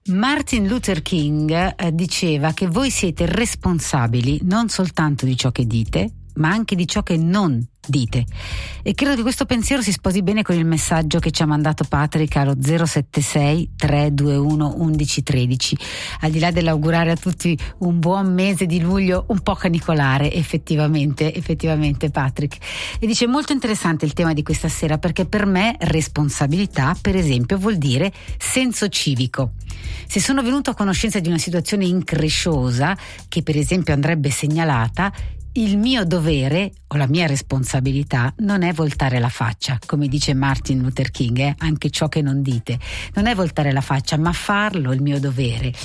Martin Luther King diceva che voi siete responsabili non soltanto di ciò che dite, ma anche di ciò che non dite. E credo che questo pensiero si sposi bene con il messaggio che ci ha mandato Patrick allo 076 321 1113. Al di là dell'augurare a tutti un buon mese di luglio un po' canicolare, effettivamente Patrick. E dice: molto interessante il tema di questa sera, perché per me responsabilità, per esempio, vuol dire senso civico. Se sono venuto a conoscenza di una situazione incresciosa che per esempio andrebbe segnalata, il mio dovere o la mia responsabilità non è voltare la faccia, come dice Martin Luther King, anche ciò che non dite. Non è voltare la faccia, ma farlo il mio dovere.